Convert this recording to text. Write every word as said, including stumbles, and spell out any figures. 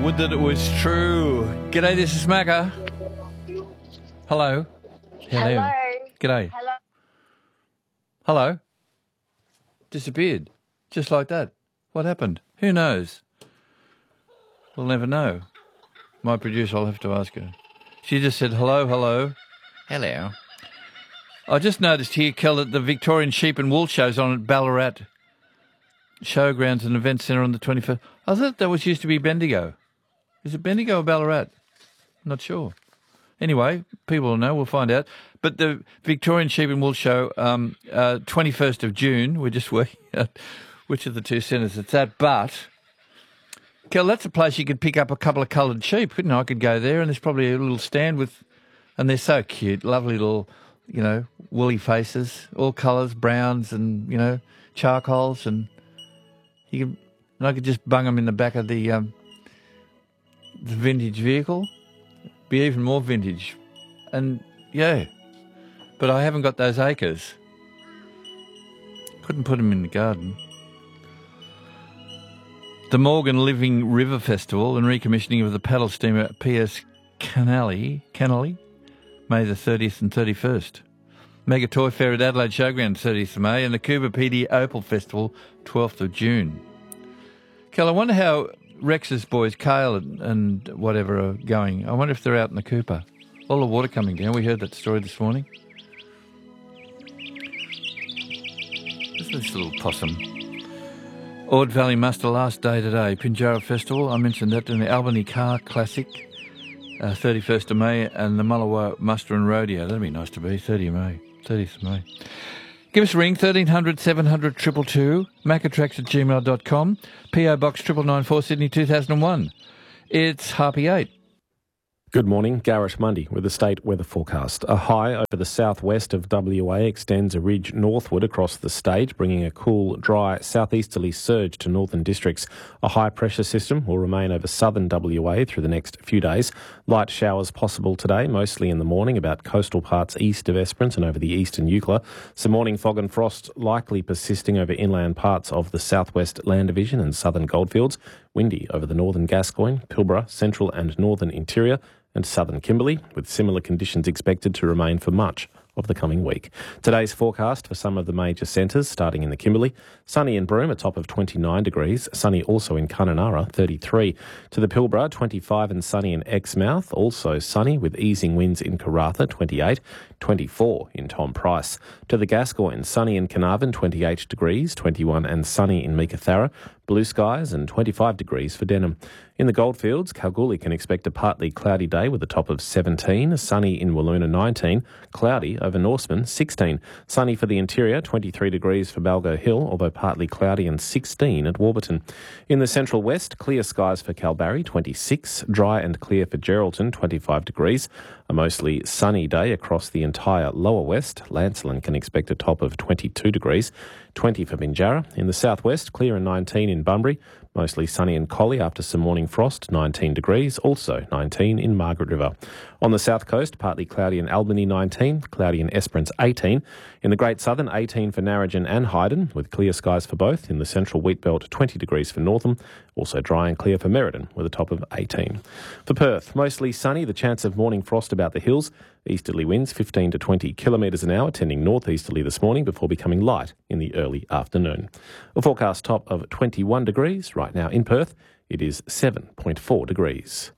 Would that it was true. G'day, this is Macca. Hello. Hello. G'day. Hello. Hello. Disappeared. Just like that. What happened? Who knows? We'll never know. My producer, I'll have to ask her. She just said, hello, hello. Hello. I just noticed here, Kel, that the Victorian Sheep and Wool Show's on at Ballarat Showgrounds and Event Centre on the twenty-first. I thought that was used to be Bendigo. Is it Bendigo or Ballarat? I'm not sure. Anyway, people will know. We'll find out. But the Victorian Sheep and Wool Show, um, uh, twenty-first of June, we're just working out which of the two centres it's at. But, Kel, that's a place you could pick up a couple of coloured sheep, couldn't I? I could go there and there's probably a little stand with, and they're so cute, lovely little, you know, woolly faces, all colours, browns and, you know, charcoals, and you could, and I could just bung them in the back of the, um, the vintage vehicle. Be even more vintage. And, yeah, but I haven't got those acres. Couldn't put them in the garden. The Morgan Living River Festival and recommissioning of the paddle steamer P S Canally, Canally, May the thirtieth and thirty-first. Mega Toy Fair at Adelaide Showground, thirtieth of May, and the Coober P D Opal Festival, twelfth of June. Kel, I wonder how Rex's boys, Kale and, and whatever, are going. I wonder if they're out in the Cooper. All the water coming down. We heard that story this morning. This this little possum. Ord Valley Muster last day today. Pinjarra Festival, I mentioned that, in the Albany Car Classic, uh, thirty-first of May, and the Mullawa Muster and Rodeo. That'd be nice to be, thirtieth of May. thirtieth of May. Give us a ring, thirteen hundred seven hundred two two two, macatrax at gmail dot com, P O Box nine nine nine four, Sydney two thousand one. It's Harpy eight. Good morning, Garrett Mundy with the state weather forecast. A high over the southwest of W A extends a ridge northward across the state, bringing a cool, dry southeasterly surge to northern districts. A high pressure system will remain over southern W A through the next few days. Light showers possible today, mostly in the morning about coastal parts east of Esperance and over the eastern Eucla. Some morning fog and frost likely persisting over inland parts of the southwest Land Division and southern goldfields. Windy over the northern Gascoyne, Pilbara, central and northern interior, and southern Kimberley, with similar conditions expected to remain for much of the coming week. Today's forecast for some of the major centres, starting in the Kimberley: sunny in Broome, a top of twenty-nine degrees, sunny also in Kununurra, thirty-three. To the Pilbara, twenty-five, and sunny in Exmouth, also sunny with easing winds in Karratha, twenty-eight, twenty-four in Tom Price. To the Gascoyne, sunny in Carnarvon, twenty-eight degrees, twenty-one and sunny in Meekatharra, blue skies and twenty-five degrees for Denham. In the Goldfields, Kalgoorlie can expect a partly cloudy day with a top of seventeen, sunny in Wiluna, nineteen, cloudy over Norseman, sixteen, sunny for the interior, twenty-three degrees for Balgo Hill, although partly cloudy, and sixteen at Warburton. In the central west, clear skies for Kalbarri, twenty-six, dry and clear for Geraldton, twenty-five degrees, a mostly sunny day across the entire lower west. Lancelin can expect a top of twenty-two degrees, twenty for Binjarra. In the southwest, clear and nineteen in Bunbury, mostly sunny in Collie after some morning frost, nineteen degrees, also nineteen in Margaret River. On the south coast, partly cloudy in Albany, nineteen, cloudy in Esperance, eighteen. In the Great Southern, eighteen for Narrogin and Hyden, with clear skies for both. In the central Wheatbelt, twenty degrees for Northam, also dry and clear for Merredin, with a top of eighteen. For Perth, mostly sunny, the chance of morning frost about the hills. Easterly winds fifteen to twenty kilometres an hour, tending northeasterly this morning before becoming light in the early afternoon. A forecast top of twenty-one degrees. Right now in Perth, it is seven point four degrees.